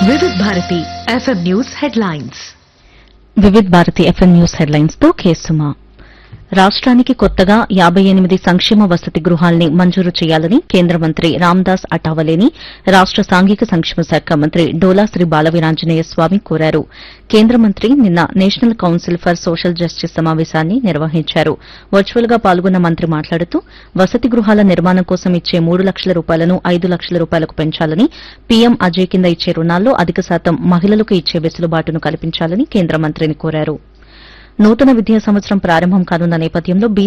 వివిధ Bharati FM news headlines. వివిధ Bharati FM news headlines తో కేసుమా. రాష్ట్రానికి కొత్తగా 58 సంక్షేమ వసతి గృహాల్ని మంజూరు చేయాలని కేంద్ర మంత్రి రామ్దాస్ అఠావలేని రాష్ట సాంఘిక సంక్షేమ శాఖ మంత్రి డోలా శ్రీ బాలవీరాంజనేయ స్వామి కోరారు. కేంద్ర మంత్రి నిన్న national council for social justice సమావేశాన్ని నిర్వహించారు. వర్చువల్ గా పాల్గొన్న మంత్రి మాట్లాడుతూ వసతి గృహాల నిర్మాణం కోసం ఇచ్చే 3 లక్షల రూపాయలను 5 లక్షల రూపాయలకు పెంచాలని, పీఎం అజయ్ కింద ఇచ్చే రుణాల్లో అధిక శాతం మహిళలకు ఇచ్చే వెసులుబాటును కల్పించాలని కేంద్ర మంత్రిని కోరారు. నూతన విద్యా సంవత్సరం ప్రారంభం కానున్న నేపథ్యంలో